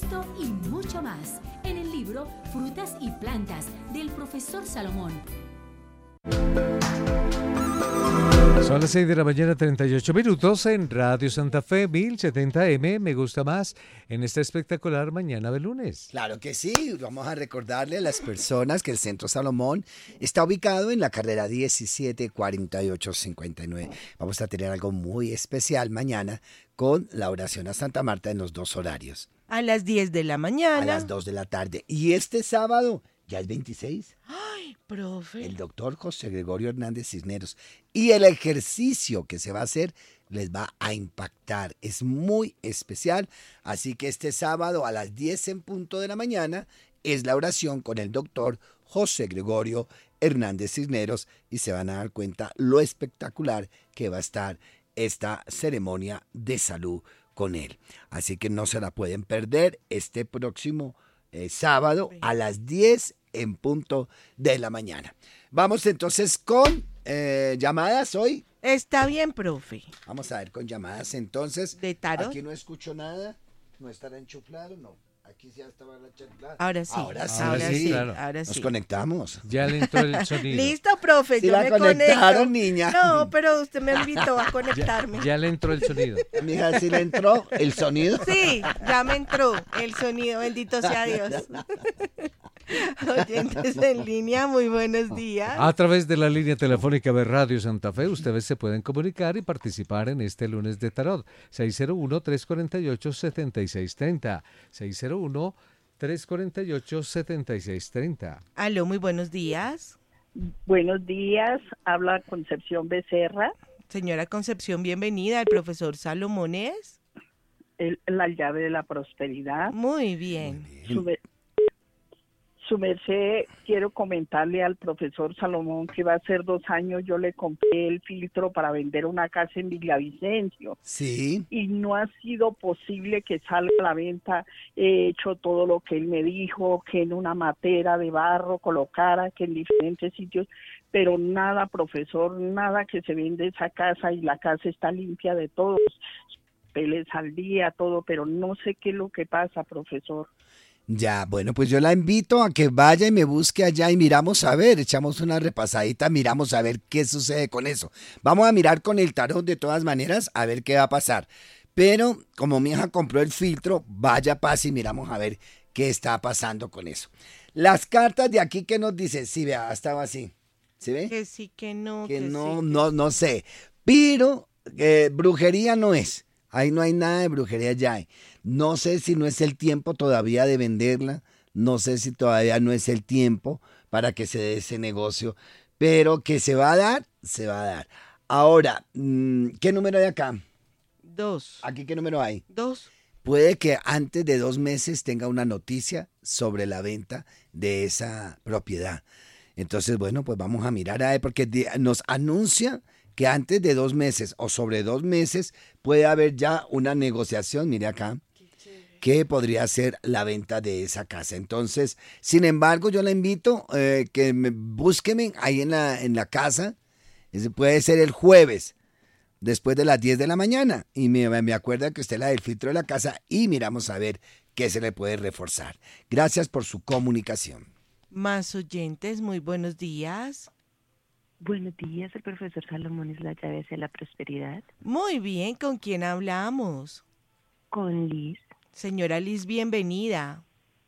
Esto y mucho más en el libro Frutas y Plantas del profesor Salomón. Son las 6 de la mañana, 38 minutos en Radio Santa Fe, 1070M, me gusta más, en esta espectacular mañana de lunes. Claro que sí, vamos a recordarle a las personas que el Centro Salomón está ubicado en la carrera 174859. Vamos a tener algo muy especial mañana con la oración a Santa Marta en los dos horarios. A las 10 de la mañana. A las 2 de la tarde. Y este sábado, ya es 26. Ay, profe. El doctor José Gregorio Hernández Cisneros. Y el ejercicio que se va a hacer les va a impactar. Es muy especial. Así que este sábado a las 10 en punto de la mañana es la oración con el doctor José Gregorio Hernández Cisneros. Y se van a dar cuenta lo espectacular que va a estar esta ceremonia de salud con él. Así que no se la pueden perder este próximo sábado a las 10 en punto de la mañana. Vamos entonces con llamadas hoy. Está bien, profe. Vamos a ver con llamadas entonces. ¿De tarot? Aquí no escucho nada. ¿No estará enchuflado? No. Aquí ya estaba la charla. Ahora sí. Ahora sí, claro. Ahora sí. Nos conectamos. Ya le entró el sonido. Listo, profe, Sí yo la me conectaron, conecto. niña. No, pero usted me invitó a conectarme. Ya le entró el sonido. Mija, ¿sí le entró el sonido? Sí, ya me entró el sonido, bendito sea Dios. Oyentes en línea, muy buenos días. A través de la línea telefónica de Radio Santa Fe, ustedes se pueden comunicar y participar en este lunes de tarot. 601-348-7630. 601-348-7630. Aló, muy buenos días. Buenos días, habla Concepción Becerra. Señora Concepción, bienvenida. El profesor Salomón es. La llave de la prosperidad. Muy bien. Su merced, quiero comentarle al profesor Salomón que va a ser 2 años, yo le compré el filtro para vender una casa en Villavicencio. Sí. Y no ha sido posible que salga a la venta. He hecho todo lo que él me dijo, que en una matera de barro colocara, que en diferentes sitios, pero nada, profesor, nada que se vende esa casa y la casa está limpia de todos, papeles al día, todo, pero no sé qué es lo que pasa, profesor. Ya, bueno, pues yo la invito a que vaya y me busque allá y miramos a ver, echamos una repasadita, miramos a ver qué sucede con eso. Vamos a mirar con el tarot de todas maneras a ver qué va a pasar. Pero como mi hija compró el filtro, vaya, pase y miramos a ver qué está pasando con eso. Las cartas de aquí que nos dicen, sí, vea, estaba así. ¿Sí ve? Que sí, que no. Que no, sí, no sé. Pero brujería no es. Ahí no hay nada de brujería ya. No sé si no es el tiempo todavía de venderla. No sé si todavía no es el tiempo para que se dé ese negocio. Pero que se va a dar, se va a dar. Ahora, ¿qué número hay acá? 2. ¿Aquí qué número hay? 2. Puede que antes de 2 meses tenga una noticia sobre la venta de esa propiedad. Entonces, bueno, pues vamos a mirar a ver, porque nos anuncia que antes de 2 meses o sobre 2 meses puede haber ya una negociación, mire acá, que podría ser la venta de esa casa. Entonces, sin embargo, yo la invito que búsqueme ahí en la casa. Ese puede ser el jueves, después de las 10 de la mañana. Y me acuerda que usted es la del filtro de la casa y miramos a ver qué se le puede reforzar. Gracias por su comunicación. Más oyentes, muy buenos días. Buenos días, el profesor Salomón es la llave hacia la prosperidad. Muy bien, ¿con quién hablamos? Con Liz. Señora Liz, bienvenida.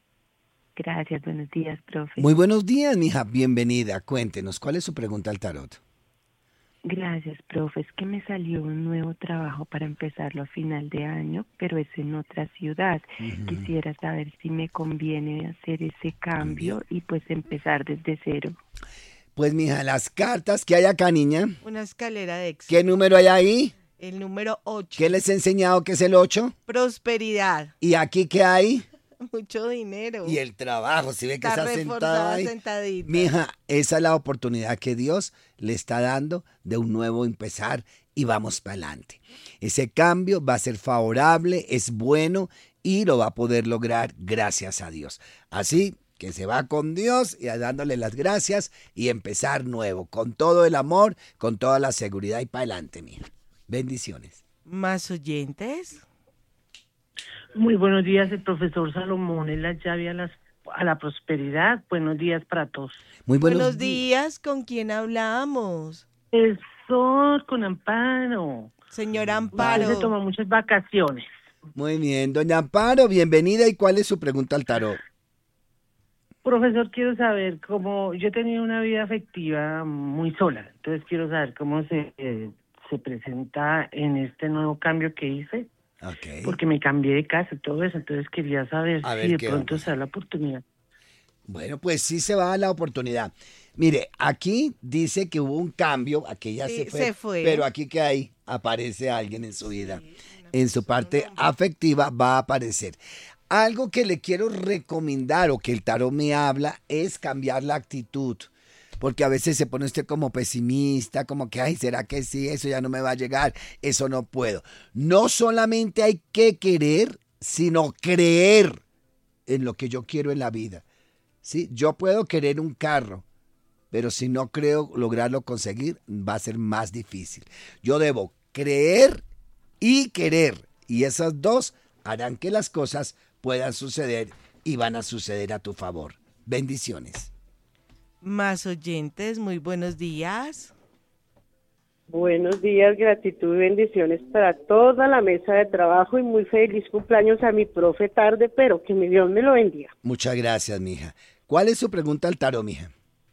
Gracias, buenos días, profe. Muy buenos días, mija, bienvenida. Cuéntenos, ¿cuál es su pregunta al tarot? Gracias, profe. Es que me salió un nuevo trabajo para empezarlo a final de año, pero es en otra ciudad. Quisiera saber si me conviene hacer ese cambio y pues empezar desde cero. Pues, mija, las cartas que hay acá, niña. Una escalera de éxito. ¿Qué número hay ahí? El número 8. ¿Qué les he enseñado que es el 8? Prosperidad. ¿Y aquí qué hay? Mucho dinero. Y el trabajo, si ve que está sentada reforzada, ahí. sentadita. Mija, esa es la oportunidad que Dios le está dando de un nuevo empezar y vamos para adelante. Ese cambio va a ser favorable, es bueno y lo va a poder lograr gracias a Dios. Así que se va con Dios y dándole las gracias y empezar nuevo, con todo el amor, con toda la seguridad y para adelante, mija. Bendiciones. Más oyentes. Muy buenos días, el profesor Salomón es la llave a la prosperidad. Buenos días para todos. Muy Buenos días, ¿con quién hablamos? Eso con Amparo. Señora Se Amparo. tomó muchas vacaciones. Muy bien, doña Amparo, bienvenida. ¿Y cuál es su pregunta al tarot? Profesor, quiero saber cómo... Yo he tenido una vida afectiva muy sola, entonces quiero saber cómo se presenta en este nuevo cambio que hice, Ok. porque me cambié de casa y todo eso, entonces quería saber A ver si de qué va a pronto se pasar. da la oportunidad. Bueno, pues sí se va a dar la oportunidad. Mire, aquí dice que hubo un cambio, aquella Sí, se fue, se fue. pero aquí que hay, aparece alguien en su vida. En su parte afectiva va a aparecer. Algo que le quiero recomendar o que el tarot me habla es cambiar la actitud. Porque a veces se pone usted como pesimista, como que, ay, ¿será que sí? Eso ya no me va a llegar, eso no puedo. No solamente hay que querer, sino creer en lo que yo quiero en la vida. ¿Sí? Yo puedo querer un carro, pero si no creo lograrlo conseguir, va a ser más difícil. Yo debo creer y querer, y esas dos harán que las cosas puedan suceder y van a suceder a tu favor. Bendiciones. Más oyentes, muy buenos días. Buenos días, gratitud y bendiciones para toda la mesa de trabajo y muy feliz cumpleaños a mi profe tarde, pero que mi Dios me lo bendiga. Muchas gracias, mija. ¿Cuál es su pregunta al tarot, mija?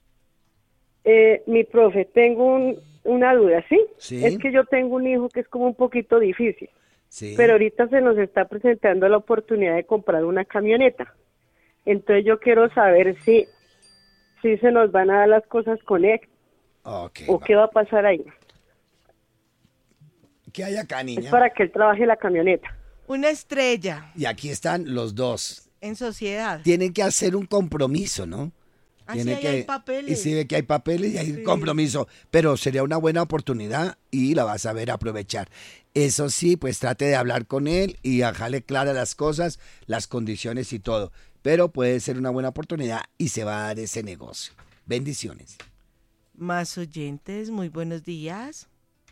Mi profe, tengo una duda, ¿sí? Sí. Es que yo tengo un hijo que es como un poquito difícil, Sí. pero ahorita se nos está presentando la oportunidad de comprar una camioneta. Entonces yo quiero saber si se nos van a dar las cosas con él Ok. o qué va a pasar ahí. ¿Qué hay acá, Es niña? para que él trabaje la camioneta. Una estrella Y aquí están los dos. en sociedad. Tienen que hacer un compromiso, ¿no? Así Tiene ahí hay papeles. Y sí ve que hay papeles y hay Sí. compromiso, pero sería una buena oportunidad y la vas a ver aprovechar. Eso sí, pues trate de hablar con él y dejarle claras las cosas, las condiciones y todo. Pero puede ser una buena oportunidad y se va a dar ese negocio. Bendiciones. Más oyentes, muy buenos días.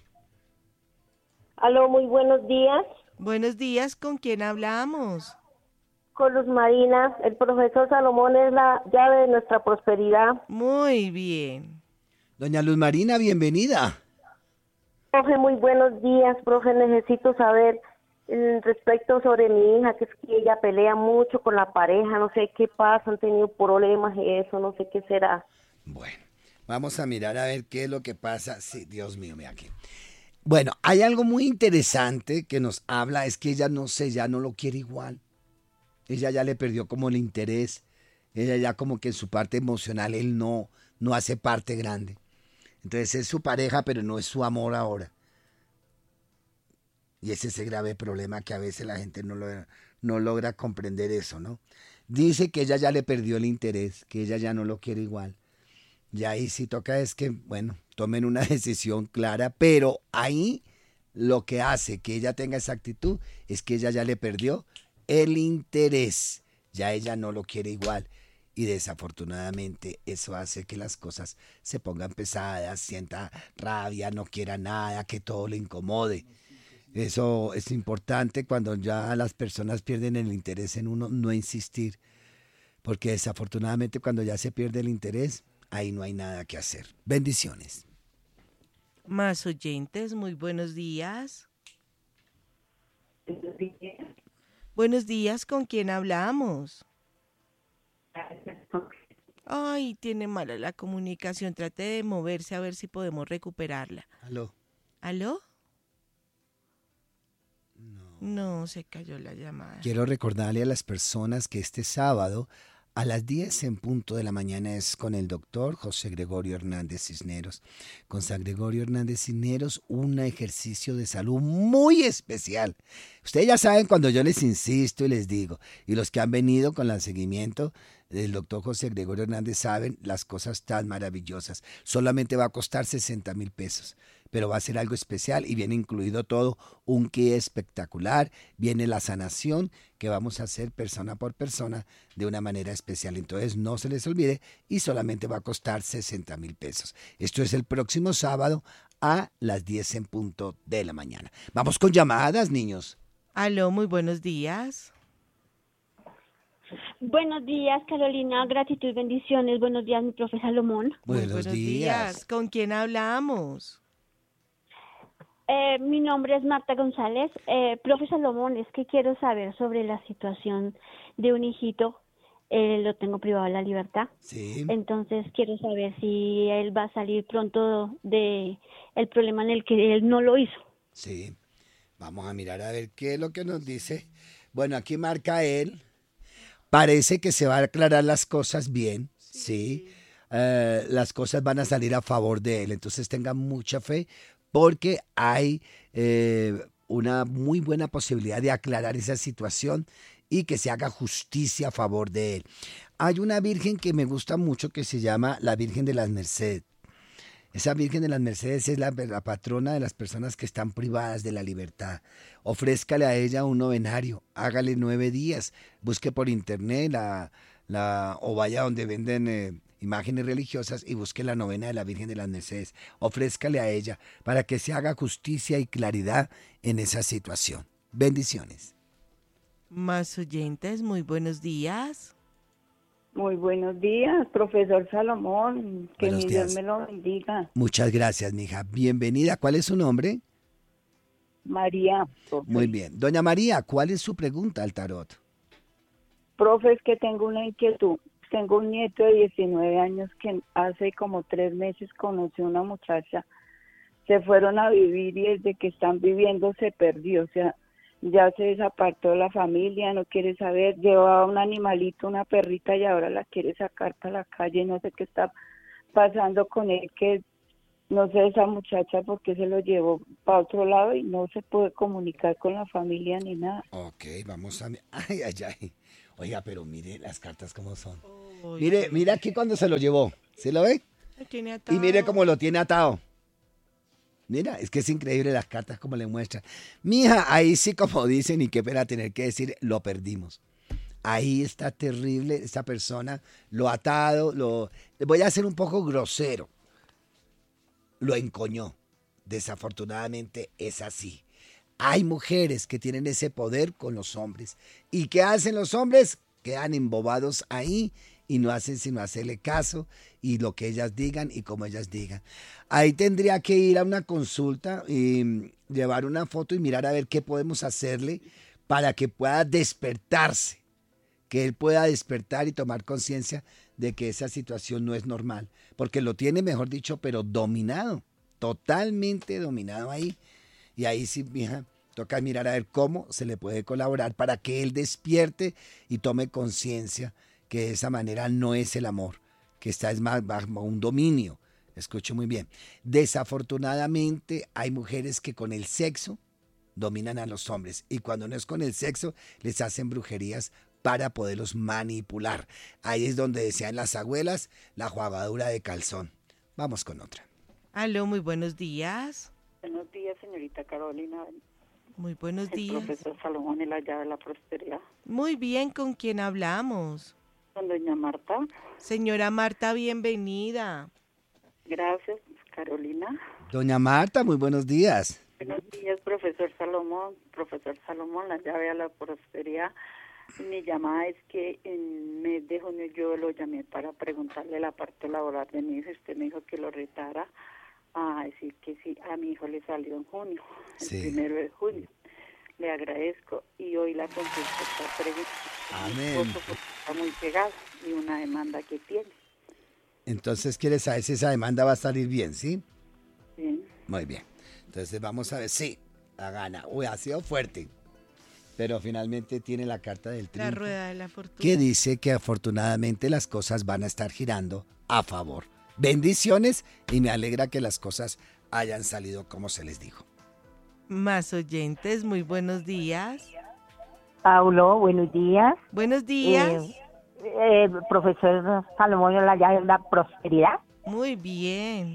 Aló, muy buenos días. Buenos días, ¿con quién hablamos? Con Luz Marina, el profesor Salomón es la llave de nuestra prosperidad. Muy bien. Doña Luz Marina, bienvenida. Profe, muy buenos días, profe. Necesito saber respecto sobre mi hija, que es que ella pelea mucho con la pareja, no sé qué pasa, han tenido problemas y eso, no sé qué será. Bueno, vamos a mirar a ver qué es lo que pasa. Sí, Dios mío, mira aquí. Bueno, hay algo muy interesante que nos habla, es que ella no sé, ya no lo quiere igual. Ella ya le perdió como el interés. Ella ya como que en su parte emocional él no hace parte grande. Entonces es su pareja, pero no es su amor ahora. Y ese es el grave problema que a veces la gente no logra comprender eso, ¿no? Dice que ella ya le perdió el interés, que ella ya no lo quiere igual. Y ahí sí toca es que, bueno, tomen una decisión clara, pero ahí lo que hace que ella tenga esa actitud es que ella ya le perdió el interés, ya ella no lo quiere igual y desafortunadamente eso hace que las cosas se pongan pesadas, sienta rabia, no quiera nada, que todo le incomode. Eso es importante cuando ya las personas pierden el interés en uno, no insistir, porque desafortunadamente cuando ya se pierde el interés, ahí no hay nada que hacer. Bendiciones. Más oyentes, muy buenos días. Buenos días, ¿con quién hablamos? Ay, tiene mala la comunicación. Trate de moverse a ver si podemos recuperarla. Aló. ¿Aló? No, se cayó la llamada. Quiero recordarle a las personas que este sábado a las 10 en punto de la mañana es con el doctor José Gregorio Hernández Cisneros. Con San Gregorio Hernández Cisneros, un ejercicio de salud muy especial. Ustedes ya saben cuando yo les insisto y les digo, y los que han venido con el seguimiento del doctor José Gregorio Hernández saben las cosas tan maravillosas. Solamente va a costar 60,000 pesos. Pero va a ser algo especial y viene incluido todo, un kit espectacular, viene la sanación que vamos a hacer persona por persona de una manera especial. Entonces no se les olvide y solamente va a costar 60,000 pesos. Esto es el próximo sábado a las 10 en punto de la mañana. Vamos con llamadas, niños. Aló, muy buenos días. Buenos días, Carolina. Gratitud y bendiciones. Buenos días, mi profe Salomón. Buenos días. ¿Con quién hablamos? Mi nombre es Marta González. Profe Salomón, es que quiero saber sobre la situación de un hijito. Lo tengo privado de la libertad. Sí. Entonces quiero saber si él va a salir pronto de el problema en el que él no lo hizo. Sí. Vamos a mirar a ver qué es lo que nos dice. Bueno, aquí marca él. Parece que se va a aclarar las cosas bien, ¿sí? Las cosas van a salir a favor de él. Entonces tenga mucha fe porque hay una muy buena posibilidad de aclarar esa situación y que se haga justicia a favor de él. Hay una virgen que me gusta mucho que se llama la Virgen de las Mercedes. Esa Virgen de las Mercedes es la patrona de las personas que están privadas de la libertad. Ofrézcale a ella un novenario, hágale 9 días, busque por internet o vaya donde venden imágenes religiosas y busque la novena de la Virgen de las Mercedes. Ofrézcale a ella para que se haga justicia y claridad en esa situación. Bendiciones. Más oyentes, muy buenos días. Muy buenos días, profesor Salomón. Que Buenos mi días. Dios me lo bendiga. Muchas gracias, mija. Bienvenida. ¿Cuál es su nombre? María. Profe. Muy bien. Doña María, ¿cuál es su pregunta al tarot? Profe, es que tengo una inquietud. Tengo un nieto de 19 años que hace como 3 meses conoció a una muchacha. Se fueron a vivir y desde que están viviendo se perdió. O sea, ya se desapartó de la familia, no quiere saber. Llevaba un animalito, una perrita, y ahora la quiere sacar para la calle. No sé qué está pasando con él, que no sé esa muchacha por qué se lo llevó para otro lado y no se puede comunicar con la familia ni nada. Ok, vamos a... Ay, ay, ay. Oiga, pero mire las cartas cómo son. Oh, Mire aquí cuando se lo llevó. ¿Sí lo ve? lo tiene atado. Y mire cómo lo tiene atado. Mira, es que es increíble las cartas como le muestran. Mija, ahí sí como dicen, y qué pena tener que decir, lo perdimos. Ahí está terrible esta persona, lo atado, voy a ser un poco grosero. Lo encoñó. Desafortunadamente es así. Hay mujeres que tienen ese poder con los hombres. ¿Y qué hacen los hombres? Quedan embobados ahí y no hacen sino hacerle caso y lo que ellas digan y como ellas digan. Ahí tendría que ir a una consulta y llevar una foto y mirar a ver qué podemos hacerle para que pueda despertarse, que él pueda despertar y tomar conciencia de que esa situación no es normal, porque lo tiene, mejor dicho, pero dominado, totalmente dominado ahí. Y ahí sí, mija, toca mirar a ver cómo se le puede colaborar para que él despierte y tome conciencia que de esa manera no es el amor, que está es más bajo un dominio. Escuche muy bien. Desafortunadamente hay mujeres que con el sexo dominan a los hombres y cuando no es con el sexo les hacen brujerías para poderlos manipular. Ahí es donde decían las abuelas, la jugadura de calzón. Vamos con otra. Aló, muy buenos días. Buenos días, señorita Carolina. Muy buenos días. El profesor Salomón y la llave de la prosperidad. Muy bien, ¿con quién hablamos? Con doña Marta. Señora Marta, bienvenida. Gracias, Carolina. Doña Marta, muy buenos días. Buenos días, profesor Salomón. Profesor Salomón, la llave a la prosperidad. Mi llamada es que en mes de junio yo lo llamé para preguntarle la parte laboral de mi hijo. Usted me dijo que lo retara a decir que sí, a mi hijo le salió en junio, el 1 de junio. Le agradezco y hoy la consulta está preguntando. Amén. Está muy pegado y una demanda que tiene. Entonces, ¿quieres saber si esa demanda va a salir bien, sí? Bien. Muy bien. Entonces, vamos a ver. Sí, la gana. Uy, ha sido fuerte. Pero finalmente tiene la carta del triunfo. La rueda de la fortuna. Que dice que afortunadamente las cosas van a estar girando a favor. Bendiciones y me alegra que las cosas hayan salido como se les dijo. Más oyentes, muy buenos días. Paulo, buenos días. Buenos días. Profesor Salomón, la llave de la prosperidad. Muy bien.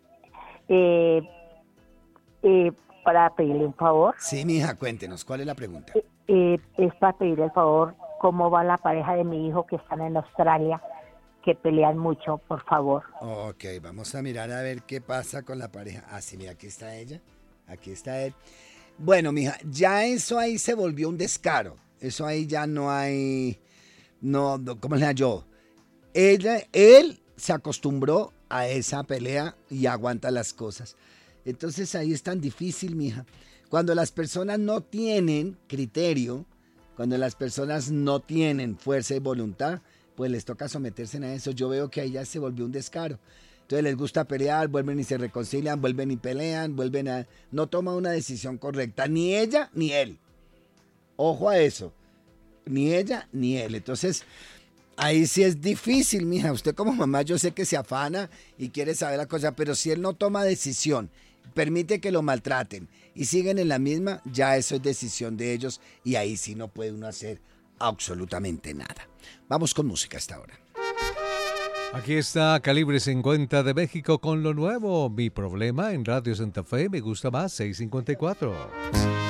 Para pedirle un favor. Sí, mija, cuéntenos, ¿cuál es la pregunta? Es para pedirle el favor, ¿cómo va la pareja de mi hijo que están en Australia, que pelean mucho, por favor? Ok, vamos a mirar a ver qué pasa con la pareja. Ah, sí, mira, aquí está ella, aquí está él. Bueno, mija, ya eso ahí se volvió un descaro. Eso ahí ya no hay ¿cómo le digo yo? Él se acostumbró a esa pelea y aguanta las cosas. Entonces ahí es tan difícil, mija. Cuando las personas no tienen criterio, cuando las personas no tienen fuerza y voluntad, pues les toca someterse a eso. Yo veo que ahí ya se volvió un descaro. Entonces les gusta pelear, vuelven y se reconcilian, vuelven y pelean, no toma una decisión correcta, ni ella ni él. Ojo a eso, ni ella ni él. Entonces, ahí sí es difícil, mija. Usted como mamá yo sé que se afana y quiere saber la cosa, pero si él no toma decisión, permite que lo maltraten y siguen en la misma, ya eso es decisión de ellos y ahí sí no puede uno hacer absolutamente nada. Vamos con música hasta ahora. Aquí está Calibre 50 de México con lo nuevo. Mi problema en Radio Santa Fe me gusta más 654.